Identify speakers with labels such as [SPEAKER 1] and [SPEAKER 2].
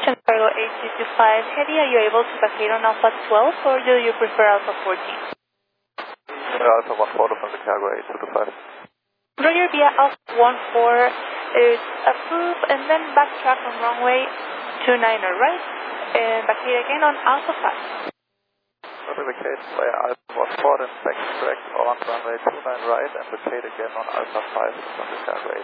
[SPEAKER 1] Ocean Cargo 8225 Heli, are you able to vacate on Alpha 12 or do you prefer Alpha 14?
[SPEAKER 2] Alpha 14 from the Cargo 8225.
[SPEAKER 1] Roger, via Alpha 14 is approve and then backtrack on runway 29 right and vacate again on Alpha 5.
[SPEAKER 2] Vacate via Alpha 14 and backtrack on runway 29 right and vacate again on Alpha 5 from the Cargo